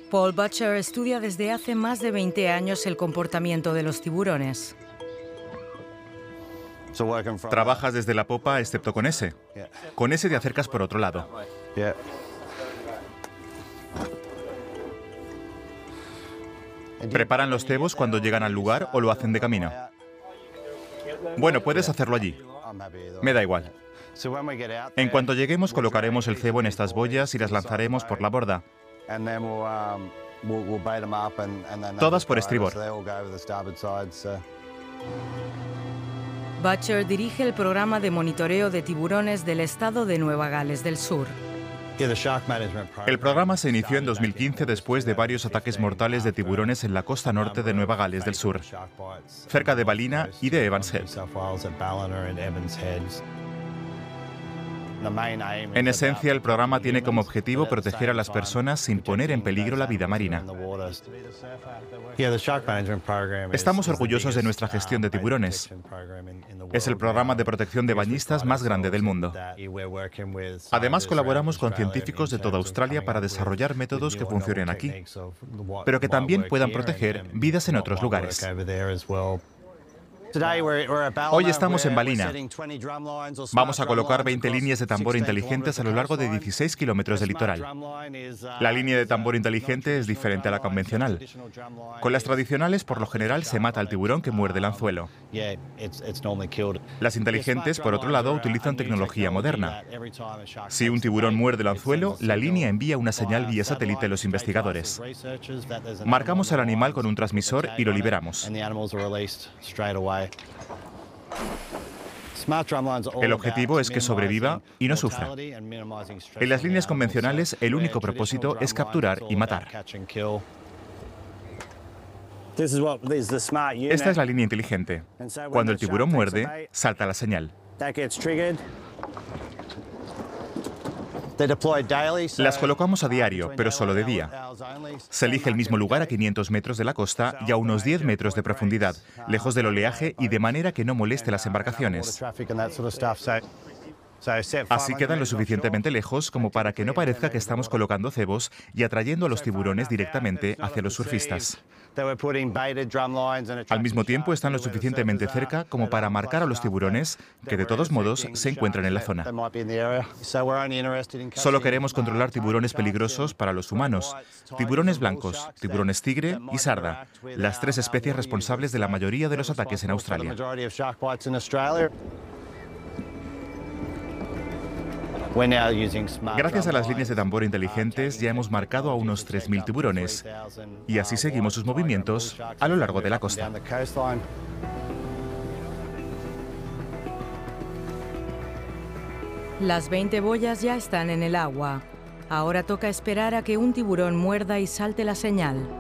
Paul Butcher estudia desde hace más de 20 años el comportamiento de los tiburones. Trabajas desde la popa excepto con ese. Con ese te acercas por otro lado. ¿Preparan los cebos cuando llegan al lugar o lo hacen de camino? Bueno, puedes hacerlo allí. Me da igual. En cuanto lleguemos, colocaremos el cebo en estas boyas y las lanzaremos por la borda. Todas por estribor. Butcher dirige el programa de monitoreo de tiburones del estado de Nueva Gales del Sur. El programa se inició en 2015 después de varios ataques mortales de tiburones en la costa norte de Nueva Gales del Sur, cerca de Ballina y de Evans Head. En esencia, el programa tiene como objetivo proteger a las personas sin poner en peligro la vida marina. Estamos orgullosos de nuestra gestión de tiburones. Es el programa de protección de bañistas más grande del mundo. Además, colaboramos con científicos de toda Australia para desarrollar métodos que funcionen aquí, pero que también puedan proteger vidas en otros lugares. Hoy estamos en Ballina. Vamos a colocar 20 líneas de tambor inteligentes a lo largo de 16 kilómetros de litoral. La línea de tambor inteligente es diferente a la convencional. Con las tradicionales, por lo general, se mata al tiburón que muerde el anzuelo. Las inteligentes, por otro lado, utilizan tecnología moderna. Si un tiburón muerde el anzuelo, la línea envía una señal vía satélite a los investigadores. Marcamos al animal con un transmisor y lo liberamos. El objetivo es que sobreviva y no sufra. En las líneas convencionales, el único propósito es capturar y matar. Esta es la línea inteligente. Cuando el tiburón muerde, salta la señal. Las colocamos a diario, pero solo de día. Se elige el mismo lugar a 500 metros de la costa y a unos 10 metros de profundidad, lejos del oleaje y de manera que no moleste las embarcaciones. Así quedan lo suficientemente lejos como para que no parezca que estamos colocando cebos y atrayendo a los tiburones directamente hacia los surfistas. Al mismo tiempo están lo suficientemente cerca como para marcar a los tiburones, que de todos modos se encuentran en la zona. Solo queremos controlar tiburones peligrosos para los humanos, tiburones blancos, tiburones tigre y sarda, las tres especies responsables de la mayoría de los ataques en Australia. Gracias a las líneas de tambor inteligentes ya hemos marcado a unos 3.000 tiburones y así seguimos sus movimientos a lo largo de la costa. Las 20 boyas ya están en el agua. Ahora toca esperar a que un tiburón muerda y salte la señal.